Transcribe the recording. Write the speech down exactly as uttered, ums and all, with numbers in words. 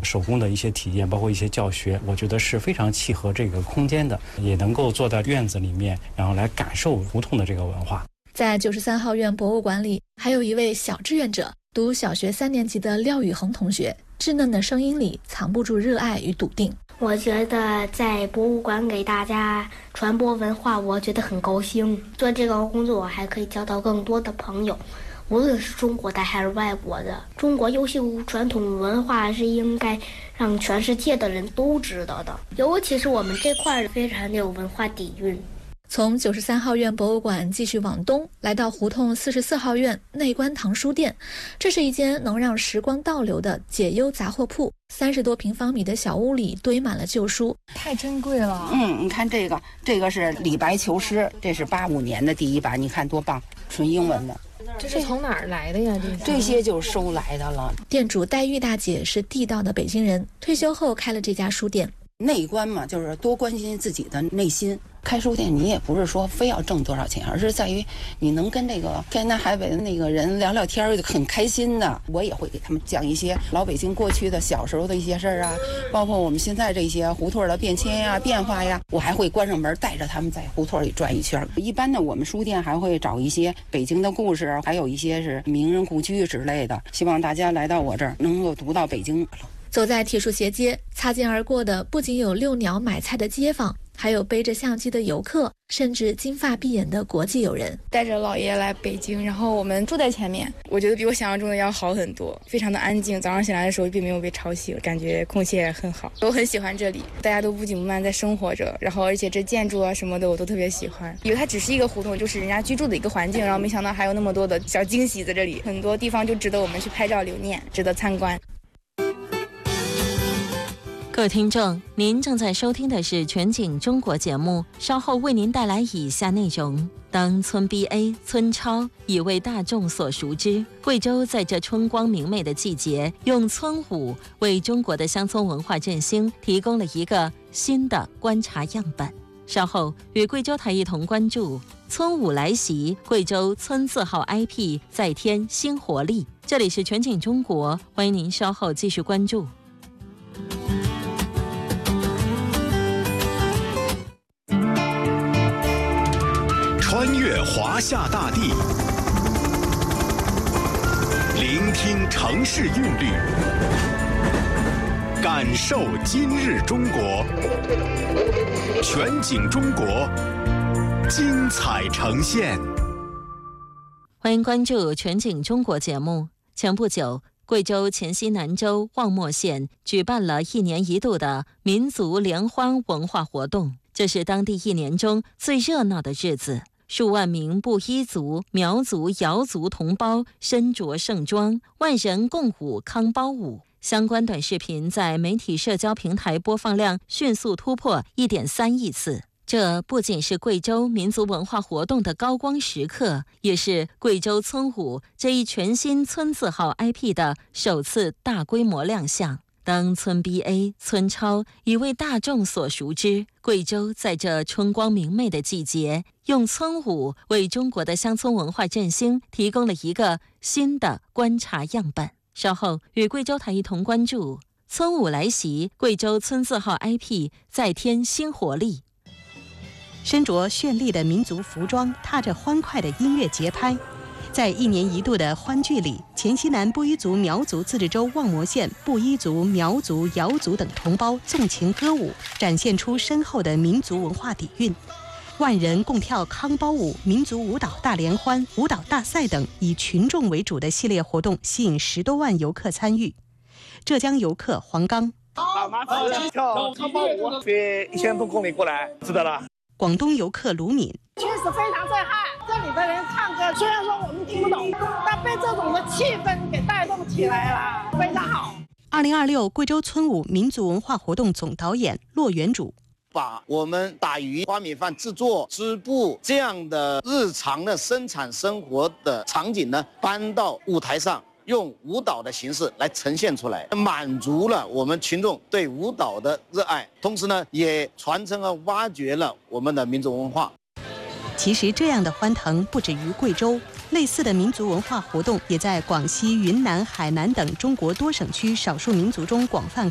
手工的一些体验，包括一些教学，我觉得是非常契合这个空间的，也能够坐在院子里面，然后来感受胡同的这个文化。 在九十三号院博物馆里，还有一位小志愿者，读小学三年级的廖宇恒同学，稚嫩的声音里藏不住热爱与笃定。 我觉得在博物馆给大家传播文化，我觉得很高兴。做这个工作，我还可以交到更多的朋友，无论是中国的还是外国的。中国优秀传统文化是应该让全世界的人都知道的，尤其是我们这块非常的有文化底蕴。 从九十三号院博物馆继续往东，来到胡同四十四号院内观堂书店。这是一间能让时光倒流的解忧杂货铺。三十多平方米的小屋里堆满了旧书， 太珍贵了。 嗯，你看这个，这个是李白求诗，这是八五年的第一版，你看多棒，纯英文的。 这是从哪儿来的呀？ 这这些就是收来的了。 店主戴玉大姐是地道的北京人，退休后开了这家书店。 内观嘛，就是多关心自己的内心。开书店你也不是说非要挣多少钱，而是在于你能跟这个天南海北的那个人聊聊天，很开心的。我也会给他们讲一些老北京过去的小时候的一些事儿啊，包括我们现在这些胡同的变迁呀、变化呀，我还会关上门带着他们在胡同里转一圈。一般的我们书店还会找一些北京的故事，还有一些是名人故居之类的，希望大家来到我这儿能够读到北京。 走在铁树斜街，擦肩而过的不仅有遛鸟买菜的街坊，还有背着相机的游客，甚至金发碧眼的国际友人。 带着姥爷来北京，然后我们住在前面，我觉得比我想象中的要好很多，非常的安静。早上醒来的时候并没有被吵醒，感觉空气也很好。我很喜欢这里，大家都不紧不慢在生活着，然后而且这建筑啊什么的我都特别喜欢。以为它只是一个胡同，就是人家居住的一个环境，然后没想到还有那么多的小惊喜在这里，很多地方就值得我们去拍照留念，值得参观。 各位听众，您正在收听的是全景中国节目，稍后为您带来以下内容。当村 B A 村超已为大众所熟知，贵州在这春光明媚的季节，用村舞为中国的乡村文化振兴提供了一个新的观察样本。稍后与贵州台一同关注村舞来袭，贵州村字号 I P 再添新活力。这里是全景中国，欢迎您稍后继续关注。 穿越华夏大地，聆听城市韵律，感受今日中国。全景中国，精彩呈现。 欢迎关注全景中国节目。前不久，贵州黔西南州望漠县举办了一年一度的民族联欢文化活动，这是当地一年中最热闹的日子。数万名布依族、苗族、瑶族同胞身着盛装，万人共舞康包舞。相关短视频在媒体社交平台播放量迅速突破 一点三亿次。这不仅是贵州民族文化活动的高光时刻，也是贵州村舞这一全新村字号 I P 的首次大规模亮相。当村 B A 村超已为大众所熟知，贵州在这春光明媚的季节，用村舞为中国的乡村文化振兴提供了一个新的观察样本。稍后与贵州台一同关注村舞来袭，贵州村字号 I P 再添新活力。 身着绚丽的民族服装，踏着欢快的音乐节拍，在一年一度的欢聚里，黔西南布依族苗族自治州望漠县布依族、苗族、瑶族等同胞纵情歌舞，展现出深厚的民族文化底蕴。万人共跳康包舞、民族舞蹈大联欢、舞蹈大赛等以群众为主的系列活动，吸引十多万游客参与。浙江游客黄刚： 大妈子跳康包舞，飞一千多公里过来，知道了。 广东游客卢敏： 确实非常震撼，这里的人唱歌，虽然说我们听不懂，但被这种的气氛给带动起来了，非常好。 二零二六贵州村舞民族文化活动总导演骆元主： 把我们打鱼、花米饭制作、织布这样的日常的生产生活的场景呢，搬到舞台上，用舞蹈的形式来呈现出来，满足了我们群众对舞蹈的热爱，同时呢，也传承和挖掘了我们的民族文化。 其实这样的欢腾不止于贵州，类似的民族文化活动也在广西、云南、海南等中国多省区少数民族中广泛